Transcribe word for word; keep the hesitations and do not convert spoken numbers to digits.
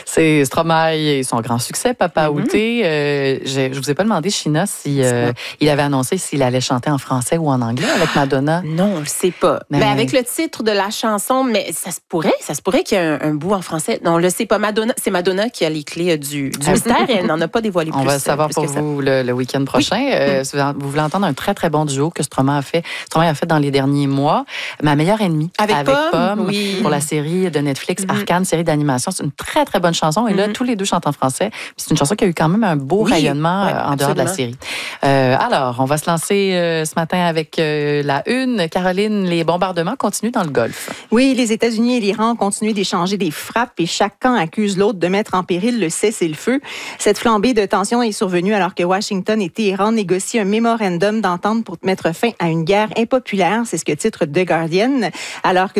C'est Stromae et son grand succès, Papa mm-hmm. Outé. Euh, je, je vous ai pas demandé, Sheena, si euh, il avait annoncé s'il allait chanter en français ou en anglais avec Madonna. Non, on le sait pas. Mais, mais avec le titre de la chanson, mais ça se pourrait, ça se pourrait qu'il y ait un, un bout en français. Non, on le sait pas. Madonna, c'est Madonna qui a les clés du, du mystère et elle n'en a pas dévoilé plus. On va savoir pour vous le, le week-end prochain. Oui. Euh, mm. Vous voulez entendre un très très bon duo que Stromae a fait. Stromae a fait dans les derniers mois. Ma meilleure ennemie avec, avec Pomme, Pomme oui. pour la série de Netflix mm-hmm. Arcane, série d'animation. C'est une très très bonne chanson et là mm-hmm. tous les deux chantent en français. C'est une chanson qui a eu quand même un beau oui. rayonnement ouais, en dehors de la série. Euh, alors, on va se lancer euh, ce matin avec euh, la une. Caroline, les bombardements continuent dans le Golfe. Oui, les États-Unis et l'Iran continuent d'échanger des frappes et chaque camp accuse l'autre de mettre en péril le cessez-le-feu. Cette flambée de tension est survenue alors que Washington et Téhéran négocient un mémorandum d'entente pour mettre fin à une guerre impopulaire. C'est ce que titre The Guardian. Alors que